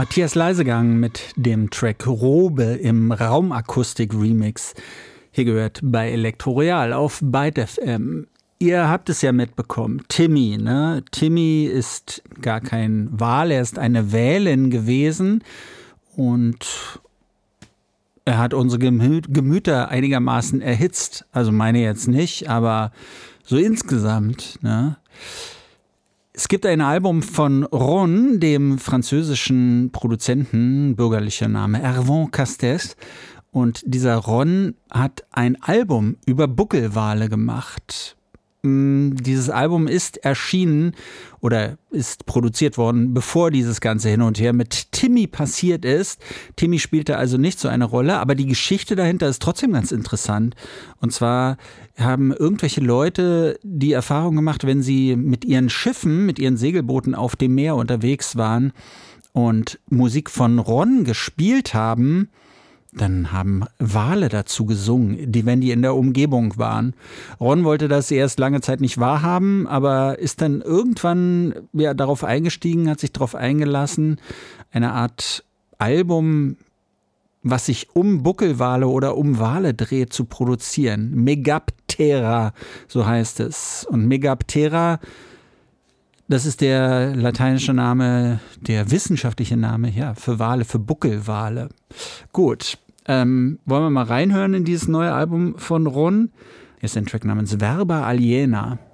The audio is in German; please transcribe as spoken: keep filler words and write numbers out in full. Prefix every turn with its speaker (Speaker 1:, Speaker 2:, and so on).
Speaker 1: Matthias Leisegang mit dem Track Robe im Raumakustik-Remix. Hier gehört bei Elektro Royal auf Byte F M. Ihr habt es ja mitbekommen, Timmy, ne? Timmy ist gar kein Wal, er ist eine Wälin gewesen und er hat unsere Gemü- Gemüter einigermaßen erhitzt. Also meine jetzt nicht, aber so insgesamt, ne? Es gibt ein Album von Ron, dem französischen Produzenten, bürgerlicher Name Hervé Castes. Und dieser Ron hat ein Album über Buckelwale gemacht. Dieses Album ist erschienen oder ist produziert worden, bevor dieses ganze Hin und Her mit Timmy passiert ist. Timmy spielte also nicht so eine Rolle, aber die Geschichte dahinter ist trotzdem ganz interessant. Und zwar haben irgendwelche Leute die Erfahrung gemacht, wenn sie mit ihren Schiffen, mit ihren Segelbooten auf dem Meer unterwegs waren und Musik von Ron gespielt haben, dann haben Wale dazu gesungen, die, wenn die in der Umgebung waren. Ron wollte das erst lange Zeit nicht wahrhaben, aber ist dann irgendwann ja, darauf eingestiegen, hat sich darauf eingelassen, eine Art Album, was sich um Buckelwale oder um Wale dreht, zu produzieren. Megaptera, so heißt es. Und Megaptera, das ist der lateinische Name, der wissenschaftliche Name, ja, für Wale, für Buckelwale. Gut, ähm, wollen wir mal reinhören in dieses neue Album von Ron? Hier ist ein Track namens Verba Aliena.